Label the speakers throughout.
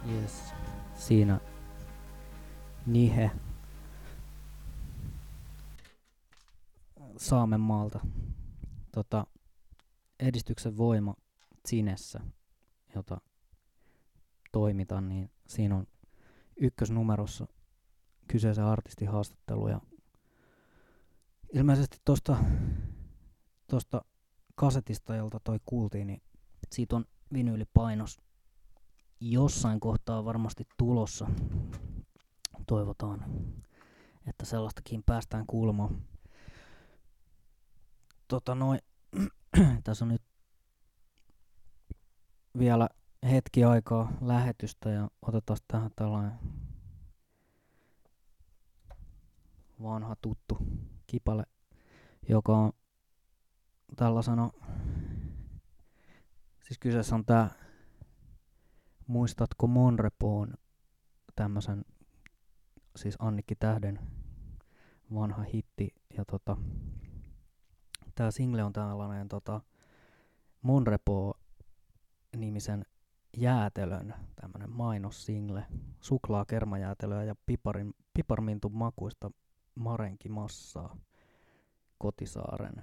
Speaker 1: Yes. Siinä Nihe Saamenmaalta. Edistyksen voima Zinessä, jota toimitan, niin siinä on ykkösnumerossa kyseisen artistin haastattelu. Ja ilmeisesti tosta kasetista, jolta toi kuultiin, niin siitä on vinyylipainos jossain kohtaa varmasti tulossa. Toivotaan, että sellaistakin päästään kuulemaan. Tässä on nyt vielä hetki aikaa lähetystä ja otetaan tähän tällainen vanha tuttu kipale, joka on tällaisena, siis kyseessä on tää Muistatko Monrepoon, tämmösen siis Annikki Tähden vanha hitti, ja tää single on tällainen Monrepo-nimisen jäätelön tämmönen mainossingle, suklaakermajäätelöä ja piparmintun makuista marenkimassaa, Kotisaaren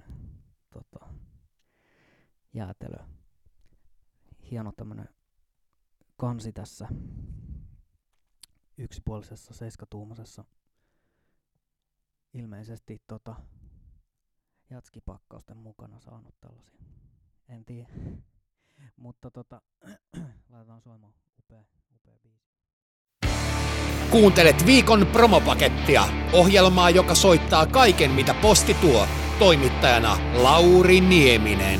Speaker 1: jäätelö. Hieno tämmönen kansi tässä yksipuolisessa 7-tuumaisessa, ilmeisesti jatskipakkausten mukana saanut tällaisia. En tiedä. Mutta laitetaan soimaan upea biisi.
Speaker 2: Kuuntelet viikon promopakettia, ohjelmaa, joka soittaa kaiken mitä posti tuo. Toimittajana Lauri Nieminen.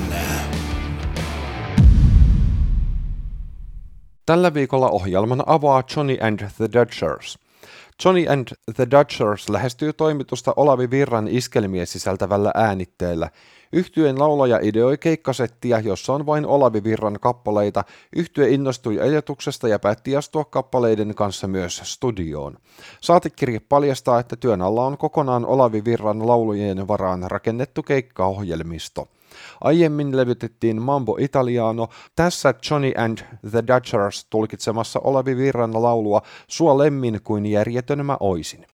Speaker 3: Tällä viikolla ohjelman avaa Johnny and the Dodgers. Johnny and the Dodgers lähestyy toimitusta Olavi Virran iskelmiä sisältävällä äänitteellä. Yhtyeen laulaja ideoi keikkasettiä, jossa on vain Olavi Virran kappaleita. Yhtye innostui ajatuksesta ja päätti astua kappaleiden kanssa myös studioon. Saatekirje paljastaa, että työn alla on kokonaan Olavi Virran laulujen varaan rakennettu keikkaohjelmisto. Aiemmin levytettiin Mambo Italiano, tässä Johnny and the Dodgers tulkitsemassa Olavi Virran laulua Sua lemmin kuin järjetön mä oisin.